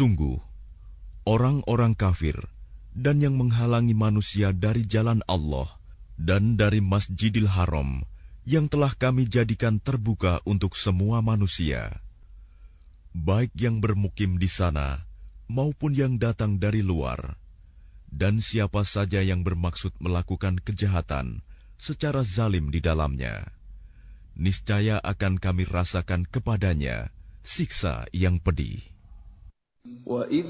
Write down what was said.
Sungguh, orang-orang kafir dan yang menghalangi manusia dari jalan Allah dan dari Masjidil Haram yang telah kami jadikan terbuka untuk semua manusia, baik yang bermukim di sana maupun yang datang dari luar, dan siapa saja yang bermaksud melakukan kejahatan secara zalim di dalamnya, niscaya akan kami rasakan kepadanya siksa yang pedih. وَإِذْ